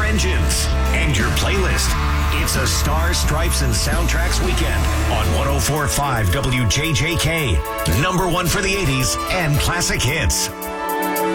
engines and your playlist. It's a Stars, Stripes, and Soundtracks weekend on 104.5 WJJK. Number one for the 80s and classic hits.